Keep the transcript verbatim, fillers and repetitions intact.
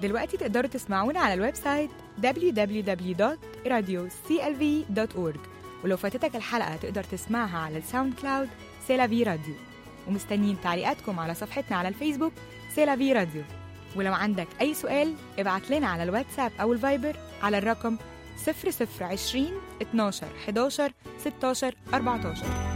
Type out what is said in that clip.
دلوقتي تقدروا تسمعونا على الويب سايت دبليو دبليو دبليو دوت راديو سي ال في دوت أورج، ولو فاتتك الحلقة تقدر تسمعها على الساوند كلاود سيلافي راديو. ومستنيين تعليقاتكم على صفحتنا على الفيسبوك سيلافي راديو. ولو عندك أي سؤال ابعت لنا على الواتساب أو الفايبر على الرقم صفر صفر عشرين اتناشر حداشر ستاشر أربعتاشر.